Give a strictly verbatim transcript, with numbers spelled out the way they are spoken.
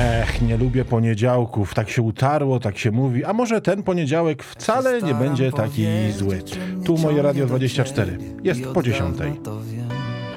Ech, nie lubię poniedziałków. Tak się utarło, tak się mówi. A może ten poniedziałek wcale nie będzie taki zły. Tu moje Radio dwadzieścia cztery. Jest po dziesiątej.